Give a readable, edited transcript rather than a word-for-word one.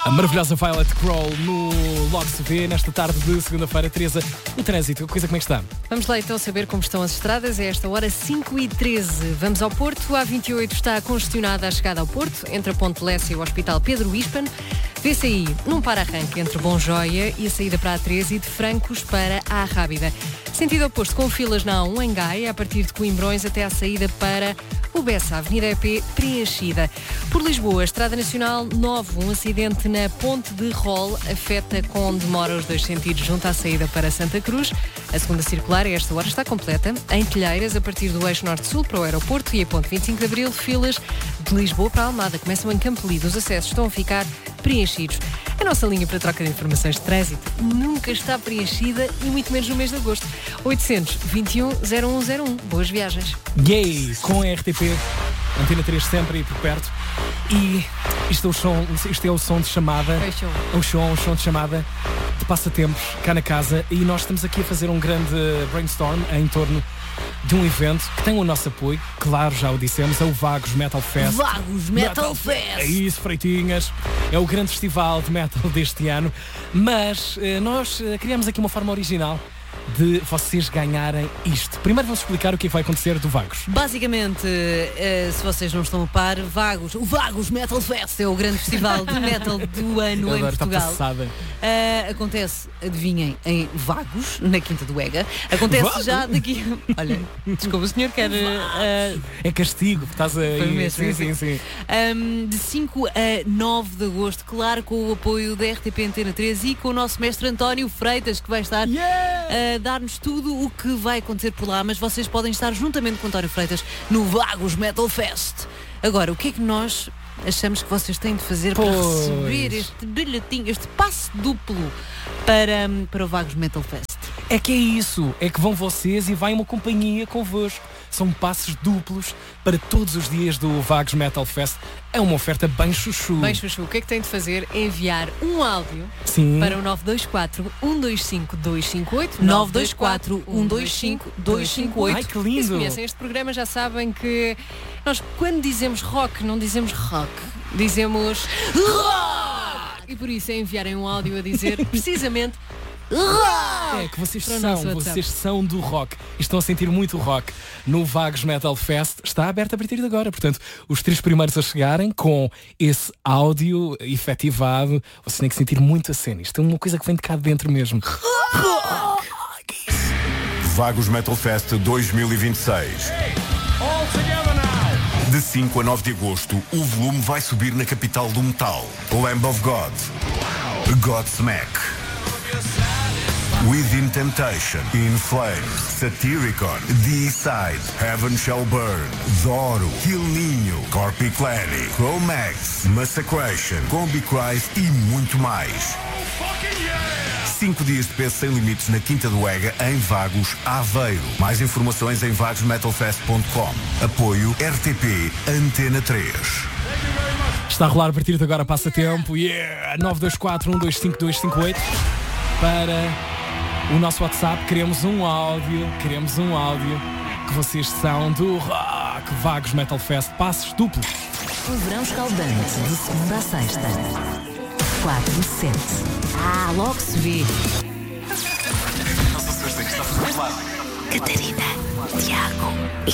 A maravilhosa Violet Crawl no Logo Se Vê, nesta tarde de segunda-feira. Teresa, o trânsito, como é que está? Vamos lá então saber como estão as estradas. É esta hora 5h13. Vamos ao Porto. A A28 está congestionada à chegada ao Porto, entre a Ponte Lessa e o Hospital Pedro Ispan. VCI num para-arranque entre Bom Joia e a saída para a A13 e de Francos para a Rábida. Sentido oposto, com filas na A1 em Gaia, a partir de Coimbrões até à saída para o Bessa, a Avenida EP preenchida. Por Lisboa, Estrada Nacional 9, um acidente na Ponte de Rol afeta com demora os dois sentidos junto à saída para Santa Cruz. A segunda circular, a esta hora, está completa. Em Telheiras, a partir do eixo norte-sul para o aeroporto e a ponte 25 de Abril, filas de Lisboa para a Almada. Começam em Campo Lido, os acessos estão a ficar preenchidos. A nossa linha para troca de informações de trânsito nunca está preenchida e muito menos no mês de agosto. 821-0101. Boas viagens. Yay! Com a RTP, Antena 3 sempre aí por perto. E isto é o som de chamada. É o som de chamada de passatempos cá na casa. E nós estamos aqui a fazer um grande brainstorm em torno de um evento que tem o nosso apoio, claro, já o dissemos, é o Vagos Metal Fest. Vagos Metal Fest! É isso, Freitinhas. É o grande festival de metal deste ano. Mas nós criamos aqui uma forma original de vocês ganharem isto. Primeiro vamos explicar o que vai acontecer do Vagos. Basicamente, se vocês não estão a par, o Vagos Metal Fest é o grande festival de metal do ano em Portugal. Acontece, adivinhem, em Vagos, na Quinta do Ega. Acontece Vagos? Já daqui... Olha, desculpa, o senhor quer... É castigo, estás aí. Sim. De 5 a 9 de agosto, claro, com o apoio da RTP Antena 3 e com o nosso mestre António Freitas, que vai estar a dar-nos tudo o que vai acontecer por lá, mas vocês podem estar juntamente com o António Freitas no Vagos Metal Fest. Agora, o que é que nós achamos que vocês têm de fazer para receber este bilhetinho, este passe duplo para o Vagos Metal Fest? É que é isso, é que vão vocês e vai uma companhia convosco. São passos duplos para todos os dias do Vagos Metal Fest. É uma oferta bem chuchu. Bem chuchu. O que é que tem de fazer? Enviar um áudio para o 924-125-258. 924-125-258. Ai, que lindo! Se conhecem este programa já sabem que nós, quando dizemos rock, não dizemos rock. Dizemos rock! E por isso é enviarem um áudio a dizer precisamente rock! É que vocês são do rock e estão a sentir muito rock. No Vagos Metal Fest está aberto a partir de agora. Portanto, os 3 primeiros a chegarem com esse áudio efetivado, vocês têm que sentir muito a cena. Isto é uma coisa que vem de cá de dentro mesmo. Rock! Vagos Metal Fest 2026. De 5 a 9 de agosto, o volume vai subir na capital do metal. Lamb of God, Godsmack, Within Temptation, In Flames, Satyricon, D-Side, Heaven Shall Burn, Zoro, Kill Ninho, Corpiclani, Chromax, Massacration, Combi Christ e muito mais. 5 dias de peso sem limites na Quinta do Ega, em Vagos, Aveiro. Mais informações em vagosmetalfest.com. Apoio RTP Antena 3. Está a rolar a partir de agora passatempo. 924-125-258 para o nosso WhatsApp. Queremos um áudio que vocês são do rock. Vagos Metal Fest, passos duplos. O verão escaldante, de segunda a sexta. 4 e 7. Logo se vê. Catarina, Tiago